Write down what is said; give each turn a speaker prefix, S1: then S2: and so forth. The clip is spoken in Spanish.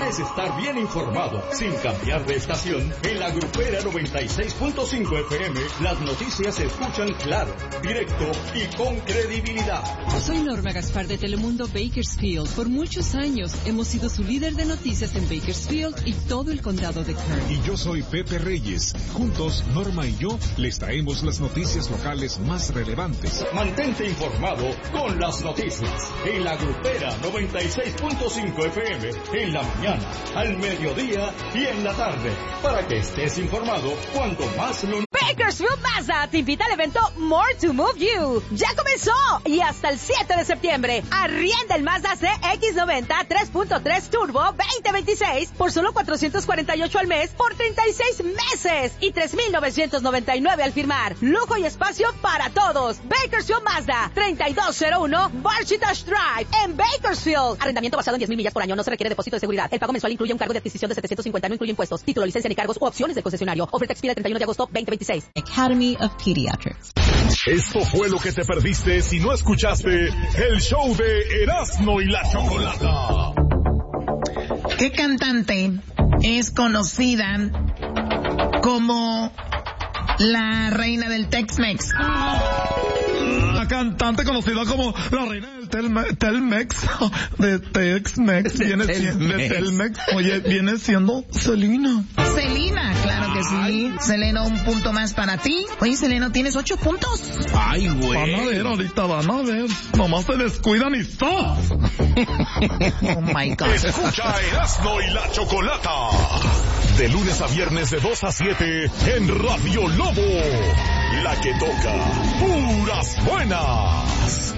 S1: ¿Quieres estar bien informado sin cambiar de estación? En la Grupera 96.5 FM, las noticias se escuchan claro, directo y con credibilidad.
S2: Soy Norma Gaspar de Telemundo Bakersfield. Por muchos años hemos sido su líder de noticias en Bakersfield y todo el condado de Kern.
S3: Y yo soy Pepe Reyes. Juntos, Norma y yo les traemos las noticias locales más relevantes.
S1: Mantente informado con las noticias. En la Grupera 96.5 FM, en la mañana, al mediodía y en la tarde, para que estés informado cuando más lo...
S4: Bakersfield Mazda te invita al evento More to Move You. ¡Ya comenzó! Y hasta el 7 de septiembre, arrienda el Mazda CX-90 3.3 Turbo 2026 por solo $448 al mes por 36 meses y $3,999 al firmar. Lujo y espacio para todos. Bakersfield Mazda, 3201 Barchitash Drive en Bakersfield. Arrendamiento basado en 10,000 millas por año. No se requiere depósito de seguridad. El pago mensual incluye un cargo de adquisición de $750, no incluye impuestos, título, licencia ni cargos u opciones del concesionario. Oferta expira el 31 de agosto 2026.
S5: Academy of Pediatrics.
S6: Esto fue lo que te perdiste si no escuchaste el show de Erasmo y la Chocolata.
S7: ¿Qué cantante es conocida como la reina del Tex-Mex?
S8: La cantante conocida como la reina del Telmex, de Tex-Mex, viene siendo Selena.
S7: Selena, claro que sí. Selena, un punto más para ti. Oye, Selena, ¿tienes 8 puntos?
S8: Ay, güey. Van a ver, ahorita van a ver. Nomás se descuidan y ¡stop!
S7: Oh, my God.
S6: Escucha Erasmo y la Chocolata. De lunes a viernes de 2 a 7 en Radio Lobo. La que toca puras buenas.